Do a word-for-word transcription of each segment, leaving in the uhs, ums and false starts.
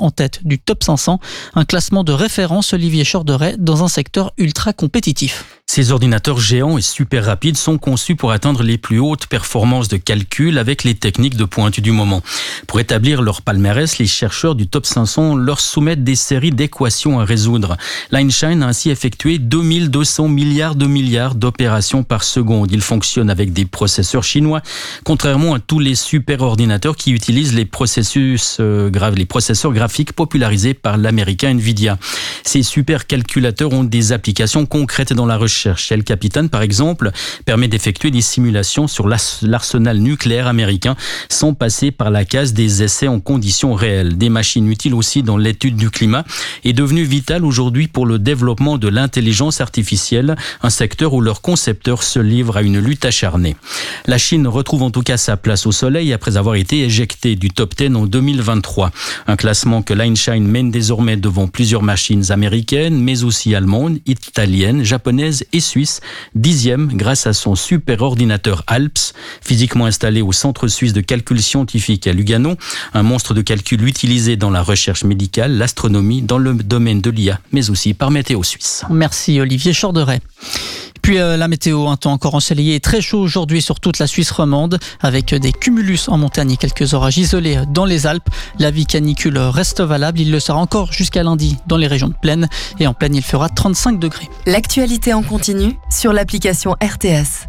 en tête du top cinq cents, un classement de référence Olivier Chorderet dans un secteur ultra compétitif. Ces ordinateurs géants et super rapides sont conçus pour atteindre les plus hautes performances de calcul avec les techniques de pointe du moment. Pour établir leur palmarès, les chercheurs du top cinq cents leur soumettent des séries d'équations à résoudre. Lineshine a ainsi effectué deux mille deux cents milliards de milliards d'opérations par seconde. Il fonctionne avec des processeurs chinois, contrairement à tous les super ordinateurs qui utilisent les processus euh, graves, les processeurs graphiques popularisés par l'américain Nvidia. Ces super calculateurs ont des applications concrètes dans la recherche. El Capitan, par exemple, permet d'effectuer des simulations sur l'arsenal nucléaire américain sans passer par la case des essais en conditions réelles. Des machines utiles aussi dans l'étude du climat est devenue vitale aujourd'hui pour le développement de l'intelligence artificielle, un secteur où leurs concepteurs se livrent à une lutte acharnée. La Chine retrouve en tout cas sa place au soleil après avoir été éjectée du top dix en deux mille vingt-trois. Un classement que Lineshine mène désormais devant plusieurs machines américaines, mais aussi allemandes, italiennes, japonaises et suisse, dixième grâce à son super ordinateur Alps, physiquement installé au Centre suisse de calcul scientifique à Lugano, un monstre de calcul utilisé dans la recherche médicale, l'astronomie, dans le domaine de l'I A, mais aussi par Météo Suisse. Merci Olivier Chorderet. Puis euh, la météo, un temps encore ensoleillé et très chaud aujourd'hui sur toute la Suisse romande, avec des cumulus en montagne et quelques orages isolés dans les Alpes. La vie canicule reste valable, il le sera encore jusqu'à lundi dans les régions de plaine, et en plaine il fera trente-cinq degrés. L'actualité en continu sur l'application R T S.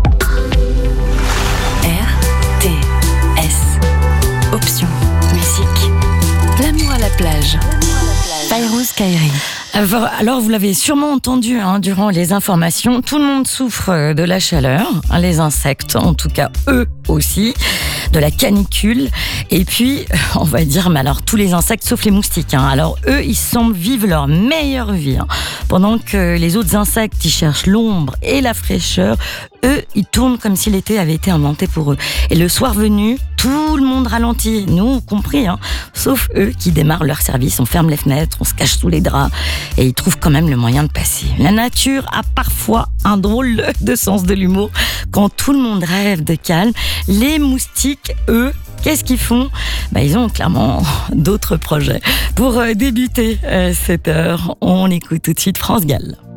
R T S. Option musique. L'amour à la plage. Fayrouz Kairi. Alors, alors, vous l'avez sûrement entendu hein, durant les informations, tout le monde souffre de la chaleur, hein, les insectes, en tout cas eux aussi, de la canicule, et puis on va dire, mais alors tous les insectes sauf les moustiques. Hein. Alors eux, ils semblent vivre leur meilleure vie, hein. Pendant que les autres insectes, ils cherchent l'ombre et la fraîcheur. Eux, ils tournent comme si l'été avait été inventé pour eux. Et le soir venu, tout le monde ralentit, nous compris, hein, sauf eux qui démarrent leur service. On ferme les fenêtres, on se cache sous les draps et ils trouvent quand même le moyen de passer. La nature a parfois un drôle de sens de l'humour. Quand tout le monde rêve de calme, les moustiques, eux, qu'est-ce qu'ils font ? Bah, ils ont clairement d'autres projets. Pour débuter euh, cette heure, on écoute tout de suite France Gall.